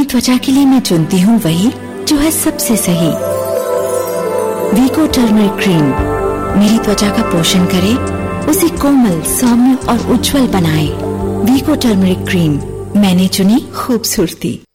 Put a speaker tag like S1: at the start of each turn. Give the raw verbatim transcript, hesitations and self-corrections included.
S1: त्वचा के लिए मैं चुनती हूँ वही जो है सबसे सही। वीको टर्मरिक क्रीम मेरी त्वचा का पोषण करे, उसे कोमल, सौम्य और उज्जवल बनाए। वीको टर्मरिक क्रीम, मैंने चुनी खूबसूरती।